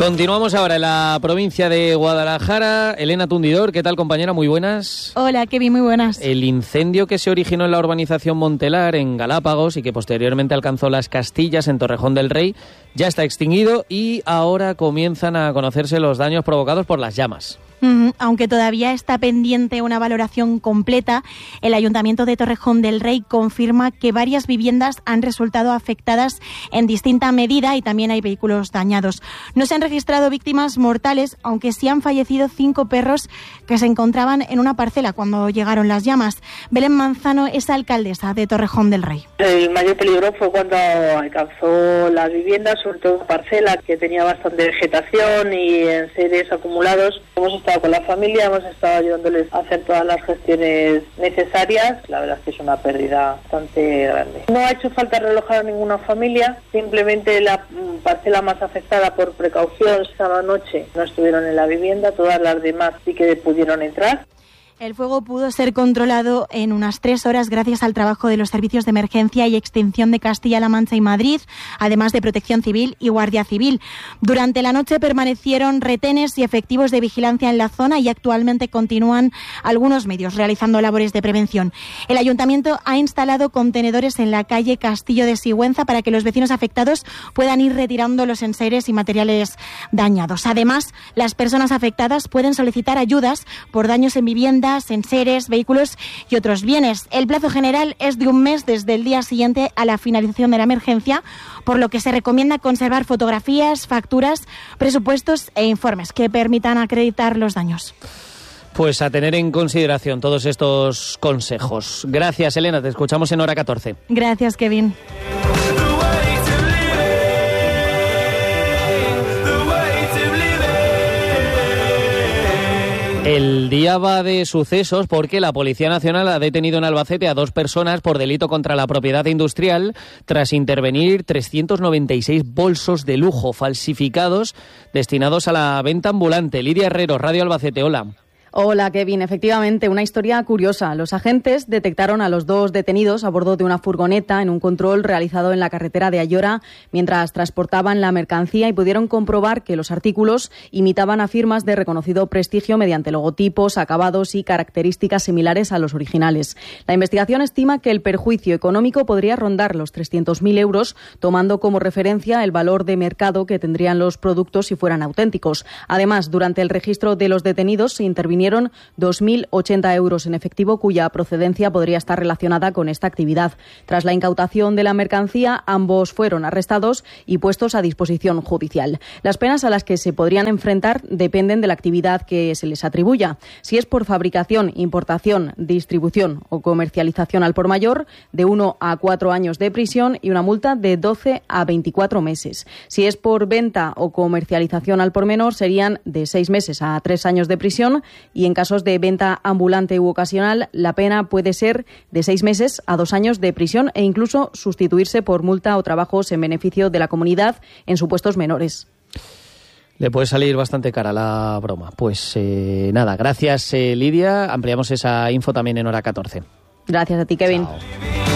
Continuamos ahora en la provincia de Guadalajara. Elena Tundidor, ¿qué tal, compañera? Muy buenas. Hola, Kevin, muy buenas. El incendio que se originó en la urbanización Montelar, en Galápagos, y que posteriormente alcanzó Las Castillas, en Torrejón del Rey, ya está extinguido y ahora comienzan a conocerse los daños provocados por las llamas. Aunque todavía está pendiente una valoración completa, el Ayuntamiento de Torrejón del Rey confirma que varias viviendas han resultado afectadas en distinta medida y también hay vehículos dañados. No se han registrado víctimas mortales, aunque sí han fallecido 5 perros que se encontraban en una parcela cuando llegaron las llamas. Belén Manzano es alcaldesa de Torrejón del Rey. El mayor peligro fue cuando alcanzó las viviendas, sobre todo una parcela que tenía bastante vegetación y enseres acumulados. Hemos estado con la familia, hemos estado ayudándoles a hacer todas las gestiones necesarias. La verdad es que es una pérdida bastante grande. No ha hecho falta relojar a ninguna familia, simplemente la parcela más afectada por precaución esta noche no estuvieron en la vivienda, todas las demás sí que pudieron entrar. El fuego pudo ser controlado en unas 3 horas gracias al trabajo de los servicios de emergencia y extinción de Castilla-La Mancha y Madrid, además de Protección Civil y Guardia Civil. Durante la noche permanecieron retenes y efectivos de vigilancia en la zona y actualmente continúan algunos medios realizando labores de prevención. El Ayuntamiento ha instalado contenedores en la calle Castillo de Sigüenza para que los vecinos afectados puedan ir retirando los enseres y materiales dañados. Además, las personas afectadas pueden solicitar ayudas por daños en vivienda, enseres, vehículos y otros bienes. El plazo general es de 1 mes desde el día siguiente a la finalización de la emergencia, por lo que se recomienda conservar fotografías, facturas, presupuestos e informes que permitan acreditar los daños. Pues a tener en consideración todos estos consejos. Gracias, Elena. Te escuchamos en Hora 14. Gracias, Kevin. El día va de sucesos porque la Policía Nacional ha detenido en Albacete a 2 personas por delito contra la propiedad industrial tras intervenir 396 bolsos de lujo falsificados destinados a la venta ambulante. Lidia Herrero, Radio Albacete, hola. Hola, Kevin. Efectivamente, una historia curiosa. Los agentes detectaron a los 2 detenidos a bordo de una furgoneta en un control realizado en la carretera de Ayora mientras transportaban la mercancía y pudieron comprobar que los artículos imitaban a firmas de reconocido prestigio mediante logotipos, acabados y características similares a los originales. La investigación estima que el perjuicio económico podría rondar los 300.000 euros, tomando como referencia el valor de mercado que tendrían los productos si fueran auténticos. Además, durante el registro de los detenidos se intervinieron 2.080 euros en efectivo, cuya procedencia podría estar relacionada con esta actividad. Tras la incautación de la mercancía, ambos fueron arrestados y puestos a disposición judicial. Las penas a las que se podrían enfrentar dependen de la actividad que se les atribuya. Si es por fabricación, importación, distribución o comercialización al por mayor, de 1 a 4 años de prisión y una multa de 12 a 24 meses. Si es por venta o comercialización al por menor, serían de 6 meses a 3 años de prisión. Y en casos de venta ambulante u ocasional, la pena puede ser de 6 meses a 2 años de prisión e incluso sustituirse por multa o trabajos en beneficio de la comunidad en supuestos menores. Le puede salir bastante cara la broma. Pues nada, gracias Lidia. Ampliamos esa info también en Hora 14. Gracias a ti, Kevin. Chao.